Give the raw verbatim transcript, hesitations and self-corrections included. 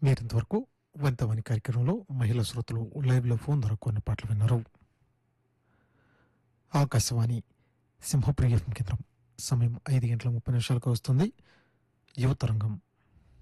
మీరింతవరకు వంతవాణి కార్యక్రమంలో మహిళా శ్రోతలు లైవ్లో ఫోన్ ద్వారా కొన్ని పాటలు విన్నారు. ఆకాశవాణి సింహప్రియ కేంద్రం సమయం ఐదు గంటల ముప్పై నిమిషాలకు వస్తుంది. యువతరంగం